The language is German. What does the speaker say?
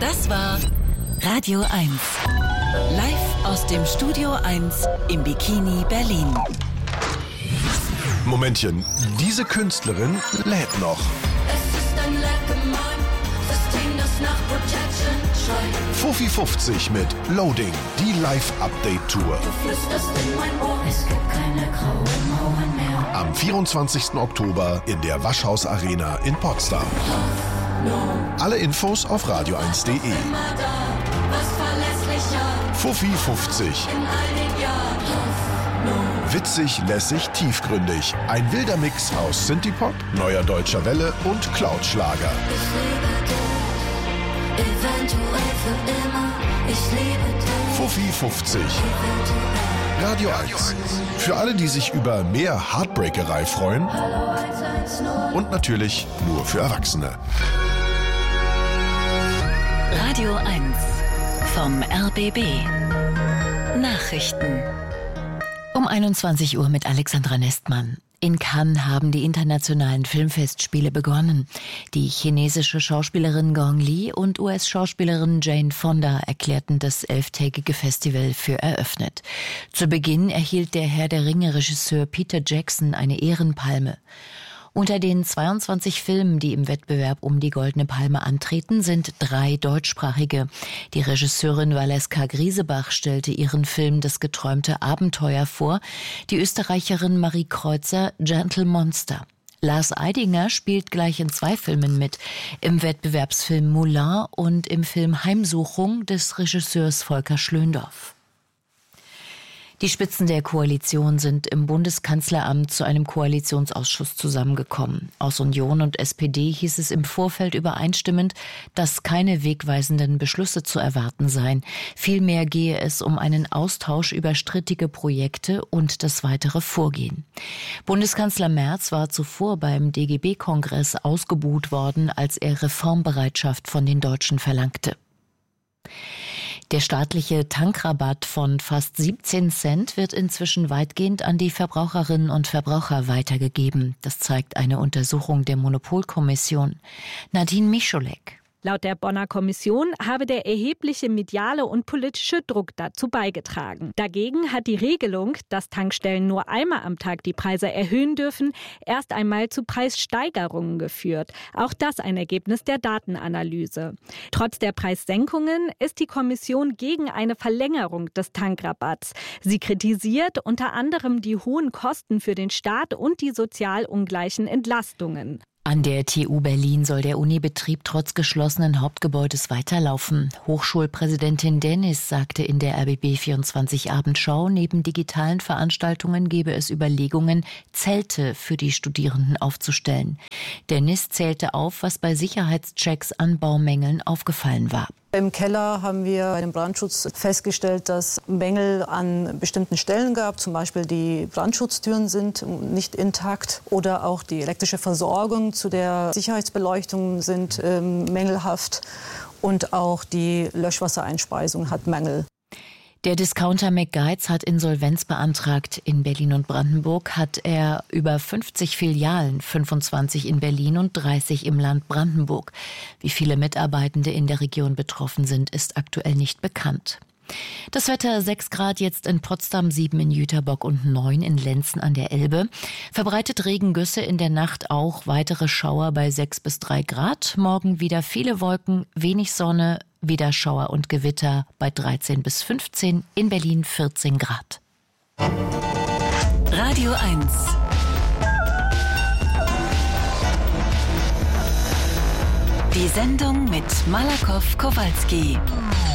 Das war Radio 1. Live aus dem Studio 1 im Bikini Berlin. Momentchen, diese Künstlerin lädt noch. Es ist ein System, das nach Protection schreit. Fuffi 50 mit Loading, die Live-Update-Tour. Du flüsterst in mein Ohr, es gibt keine grauen Mauern mehr. Am 24. Oktober in der Waschhaus Arena in Potsdam. Alle Infos auf radio1.de. Immer da, was verlässlicher. Fuffi 50. In all den Jahren. Witzig, lässig, tiefgründig. Ein wilder Mix aus Synthie-Pop, neuer deutscher Welle und Cloud-Schlager. Ich liebe dich, eventuell für immer. Ich liebe dich. Fuffi 50. Radio 1. Für alle, die sich über mehr Heartbreakerei freuen. Hallo 110. Und natürlich nur für Erwachsene. Radio 1 vom RBB. Nachrichten. Um 21 Uhr mit Alexandra Nestmann. In Cannes haben die internationalen Filmfestspiele begonnen. Die chinesische Schauspielerin Gong Li und US-Schauspielerin Jane Fonda erklärten das 11-tägige Festival für eröffnet. Zu Beginn erhielt der Herr der Ringe-Regisseur Peter Jackson eine Ehrenpalme. Unter den 22 Filmen, die im Wettbewerb um die Goldene Palme antreten, sind 3 deutschsprachige. Die Regisseurin Valeska Griesebach stellte ihren Film Das geträumte Abenteuer vor, die Österreicherin Marie Kreuzer Gentle Monster. Lars Eidinger spielt gleich in 2 Filmen mit, im Wettbewerbsfilm Moulin und im Film Heimsuchung des Regisseurs Volker Schlöndorff. Die Spitzen der Koalition sind im Bundeskanzleramt zu einem Koalitionsausschuss zusammengekommen. Aus Union und SPD hieß es im Vorfeld übereinstimmend, dass keine wegweisenden Beschlüsse zu erwarten seien. Vielmehr gehe es um einen Austausch über strittige Projekte und das weitere Vorgehen. Bundeskanzler Merz war zuvor beim DGB-Kongress ausgebuht worden, als er Reformbereitschaft von den Deutschen verlangte. Der staatliche Tankrabatt von fast 17 Cent wird inzwischen weitgehend an die Verbraucherinnen und Verbraucher weitergegeben. Das zeigt eine Untersuchung der Monopolkommission. Nadine Micholek. Laut der Bonner Kommission habe der erhebliche mediale und politische Druck dazu beigetragen. Dagegen hat die Regelung, dass Tankstellen nur einmal am Tag die Preise erhöhen dürfen, erst einmal zu Preissteigerungen geführt. Auch das ein Ergebnis der Datenanalyse. Trotz der Preissenkungen ist die Kommission gegen eine Verlängerung des Tankrabatts. Sie kritisiert unter anderem die hohen Kosten für den Staat und die sozial ungleichen Entlastungen. An der TU Berlin soll der Unibetrieb trotz geschlossenen Hauptgebäudes weiterlaufen. Hochschulpräsidentin Dennis sagte in der RBB24 Abendschau, neben digitalen Veranstaltungen gebe es Überlegungen, Zelte für die Studierenden aufzustellen. Dennis zählte auf, was bei Sicherheitschecks an Baumängeln aufgefallen war. Im Keller haben wir bei dem Brandschutz festgestellt, dass Mängel an bestimmten Stellen gab. Zum Beispiel die Brandschutztüren sind nicht intakt oder auch die elektrische Versorgung zu der Sicherheitsbeleuchtung sind mängelhaft und auch die Löschwassereinspeisung hat Mängel. Der Discounter McGuides hat Insolvenz beantragt. In Berlin und Brandenburg hat er über 50 Filialen, 25 in Berlin und 30 im Land Brandenburg. Wie viele Mitarbeitende in der Region betroffen sind, ist aktuell nicht bekannt. Das Wetter: 6 Grad jetzt in Potsdam, 7 in Jüterbock und 9 in Lenzen an der Elbe. Verbreitet Regengüsse, in der Nacht auch weitere Schauer bei 6 bis 3 Grad. Morgen wieder viele Wolken, wenig Sonne, wieder Schauer und Gewitter bei 13 bis 15, in Berlin 14 Grad. Radio 1. Die Sendung mit Malakoff Kowalski.